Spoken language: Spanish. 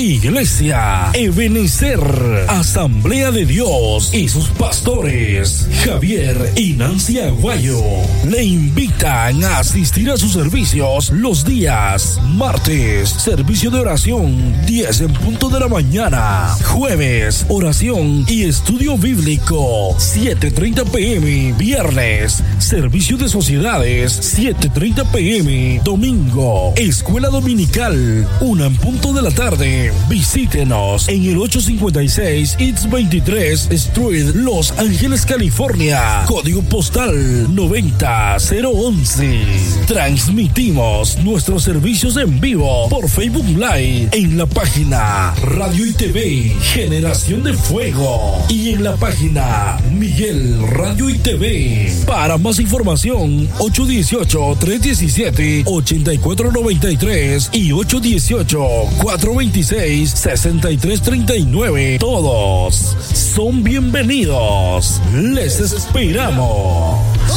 Iglesia Ebenecer, Asamblea de Dios y sus pastores Javier y Nancy Aguayo le invitan a asistir a sus servicios los días martes, servicio de oración 10 en punto de la mañana, jueves, oración y estudio bíblico 7:30 p.m, viernes, servicio de sociedades 7:30 p.m, domingo, escuela dominical 1 en punto de la tarde. Visítenos en el 856 East 23 Street, Los Ángeles, California, código postal 90011. Transmitimos nuestros servicios en vivo por Facebook Live en la página Radio y TV Generación de Fuego y en la página Miguel Radio y TV. Para más información 818-317-8493 y 818-426-6339. Todos son bienvenidos. Les esperamos.